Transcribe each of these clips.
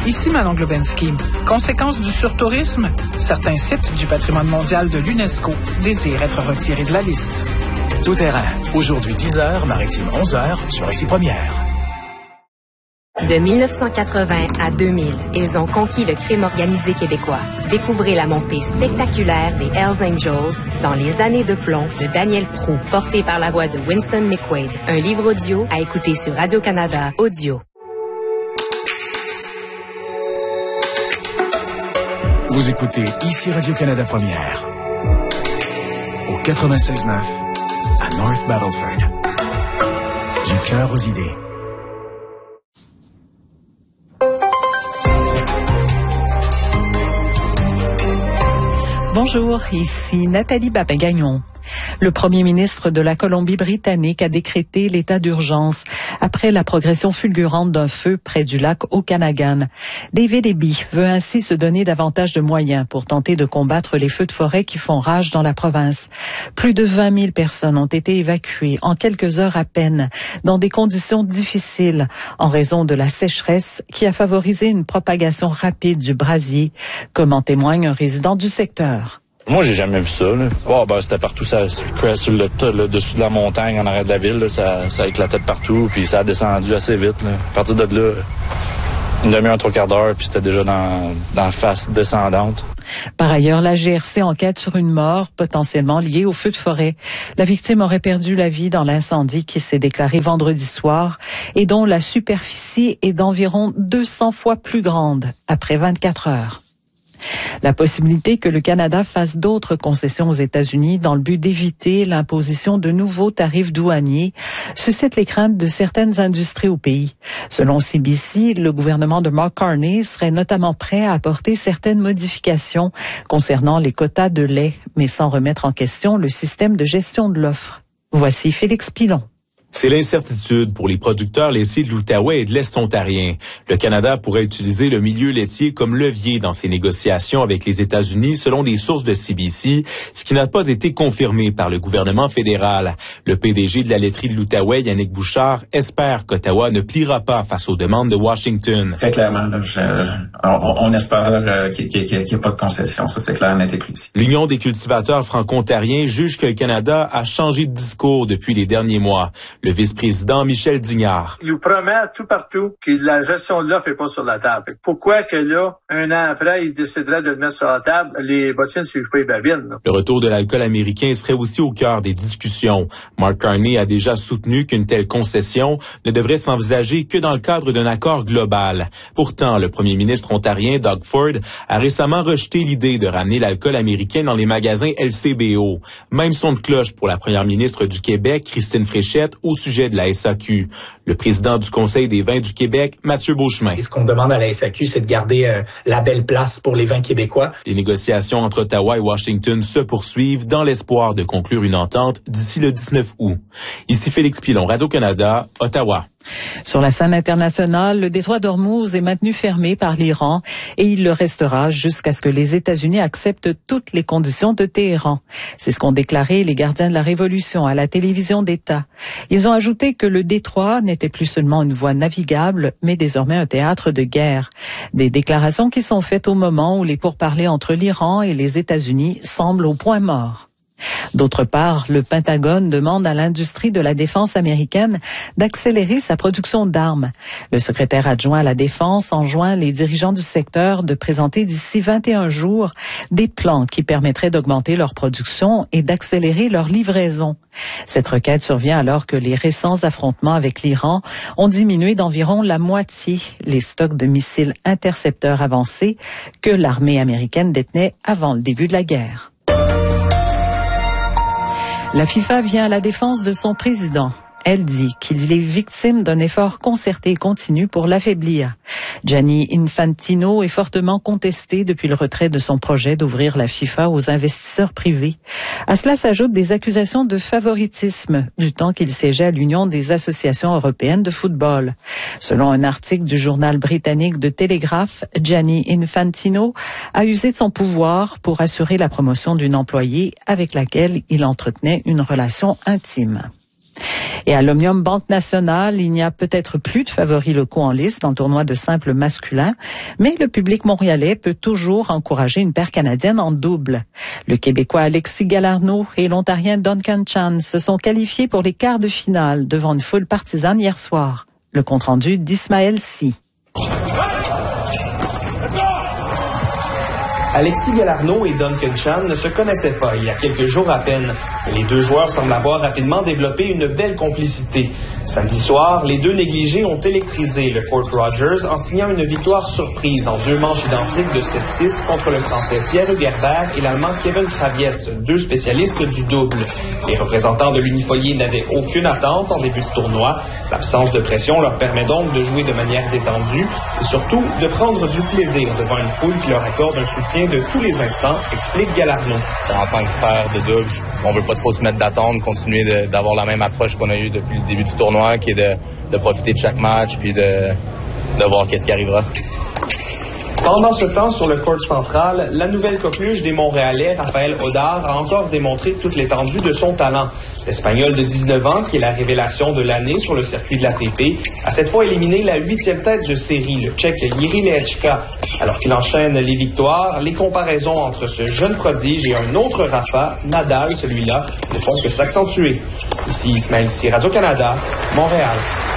Ici Manon Globensky. Conséquence du surtourisme, certains sites du patrimoine mondial de l'UNESCO désirent être retirés de la liste. Tout terrain, aujourd'hui 10h, maritime 11h, sur Récit Première. De 1980 à 2000, ils ont conquis le crime organisé québécois. Découvrez la montée spectaculaire des Hells Angels dans Les années de plomb de Daniel Proulx, porté par la voix de Winston McQuaid. Un livre audio à écouter sur Radio-Canada Audio. Vous écoutez ici Radio-Canada Première, au 96.9, à North Battleford. Du cœur aux idées. Bonjour, ici Nathalie Babin-Gagnon. Le premier ministre de la Colombie-Britannique a décrété l'état d'urgence après la progression fulgurante d'un feu près du lac Okanagan. David Eby veut ainsi se donner davantage de moyens pour tenter de combattre les feux de forêt qui font rage dans la province. Plus de 20 000 personnes ont été évacuées en quelques heures à peine, dans des conditions difficiles, en raison de la sécheresse qui a favorisé une propagation rapide du brasier, comme en témoigne un résident du secteur. Moi, j'ai jamais vu ça. C'était partout, ça sur le dessus de la montagne, en arrière de la ville, là, ça éclatait de partout, puis ça a descendu assez vite. Là. À partir de là, une demi-heure, 3/4 d'heure, puis c'était déjà dans la face descendante. Par ailleurs, la GRC enquête sur une mort potentiellement liée au feu de forêt. La victime aurait perdu la vie dans l'incendie qui s'est déclaré vendredi soir et dont la superficie est d'environ 200 fois plus grande après 24 heures. La possibilité que le Canada fasse d'autres concessions aux États-Unis dans le but d'éviter l'imposition de nouveaux tarifs douaniers suscite les craintes de certaines industries au pays. Selon CBC, le gouvernement de Mark Carney serait notamment prêt à apporter certaines modifications concernant les quotas de lait, mais sans remettre en question le système de gestion de l'offre. Voici Félix Pilon. C'est l'incertitude pour les producteurs laitiers de l'Outaouais et de l'Est ontarien. Le Canada pourrait utiliser le milieu laitier comme levier dans ses négociations avec les États-Unis, selon des sources de CBC, ce qui n'a pas été confirmé par le gouvernement fédéral. Le PDG de la laiterie de l'Outaouais, Yannick Bouchard, espère qu'Ottawa ne pliera pas face aux demandes de Washington. Très clairement, on espère qu'il n'y ait pas de concession. Ça, c'est clair, net et précis. L'Union des cultivateurs franco-ontariens juge que le Canada a changé de discours depuis les derniers mois. Le vice-président Michel Dignard. Il nous promet tout partout que la gestion de l'offre n'est pas sur la table. Pourquoi que là, un an après, il déciderait de le mettre sur la table? Les bottines ne suivent pas les babines. Là. Le retour de l'alcool américain serait aussi au cœur des discussions. Mark Carney a déjà soutenu qu'une telle concession ne devrait s'envisager que dans le cadre d'un accord global. Pourtant, le premier ministre ontarien, Doug Ford, a récemment rejeté l'idée de ramener l'alcool américain dans les magasins LCBO. Même son de cloche pour la première ministre du Québec, Christine Fréchette, au sujet de la SAQ. Le président du Conseil des vins du Québec, Mathieu Beauchemin. Et ce qu'on demande à la SAQ, c'est de garder la belle place pour les vins québécois. Les négociations entre Ottawa et Washington se poursuivent dans l'espoir de conclure une entente d'ici le 19 août. Ici Félix Pilon, Radio-Canada, Ottawa. Sur la scène internationale, le détroit d'Ormuz est maintenu fermé par l'Iran et il le restera jusqu'à ce que les États-Unis acceptent toutes les conditions de Téhéran. C'est ce qu'ont déclaré les gardiens de la Révolution à la télévision d'État. Ils ont ajouté que le détroit n'était plus seulement une voie navigable, mais désormais un théâtre de guerre. Des déclarations qui sont faites au moment où les pourparlers entre l'Iran et les États-Unis semblent au point mort. D'autre part, le Pentagone demande à l'industrie de la défense américaine d'accélérer sa production d'armes. Le secrétaire adjoint à la Défense enjoint les dirigeants du secteur de présenter d'ici 21 jours des plans qui permettraient d'augmenter leur production et d'accélérer leur livraison. Cette requête survient alors que les récents affrontements avec l'Iran ont diminué d'environ la moitié les stocks de missiles intercepteurs avancés que l'armée américaine détenait avant le début de la guerre. La FIFA vient à la défense de son président. Elle dit qu'il est victime d'un effort concerté et continu pour l'affaiblir. Gianni Infantino est fortement contesté depuis le retrait de son projet d'ouvrir la FIFA aux investisseurs privés. À cela s'ajoutent des accusations de favoritisme du temps qu'il siégeait à l'Union des associations européennes de football. Selon un article du journal britannique de Telegraph, Gianni Infantino a usé de son pouvoir pour assurer la promotion d'une employée avec laquelle il entretenait une relation intime. Et à l'Omnium Banque Nationale, il n'y a peut-être plus de favoris locaux en lice dans le tournoi de simple masculin, mais le public montréalais peut toujours encourager une paire canadienne en double. Le Québécois Alexis Galarneau et l'Ontarien Duncan Chan se sont qualifiés pour les quarts de finale devant une foule partisane hier soir. Le compte-rendu d'Ismaël Sy. Alexis Galarneau et Duncan Chan ne se connaissaient pas il y a quelques jours à peine. Et les deux joueurs semblent avoir rapidement développé une belle complicité. Samedi soir, les deux négligés ont électrisé le Fort Rogers en signant une victoire surprise en 2 manches identiques de 7-6 contre le Français Pierre Hugerbert et l'Allemand Kevin Kravietz, 2 spécialistes du double. Les représentants de l'Unifolier n'avaient aucune attente en début de tournoi. L'absence de pression leur permet donc de jouer de manière détendue et surtout de prendre du plaisir devant une foule qui leur accorde un soutien de tous les instants, explique Galarneau. En tant que père de double, on veut pas trop se mettre d'attente, continuer d'avoir la même approche qu'on a eue depuis le début du tournoi, qui est de profiter de chaque match puis de voir qu'est-ce qui arrivera. Pendant ce temps, sur le court central, la nouvelle coqueluche des Montréalais, Raphaël Audard, a encore démontré toute l'étendue de son talent. L'Espagnol de 19 ans, qui est la révélation de l'année sur le circuit de l'ATP, a cette fois éliminé la 8e tête de série, le Tchèque Jiří Lehečka. Alors qu'il enchaîne les victoires, les comparaisons entre ce jeune prodige et un autre Rafa, Nadal, celui-là, ne font que s'accentuer. Ici Ismaël Sy, Radio-Canada, Montréal.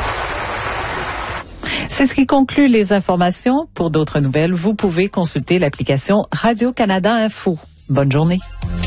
C'est ce qui conclut les informations. Pour d'autres nouvelles, vous pouvez consulter l'application Radio-Canada Info. Bonne journée.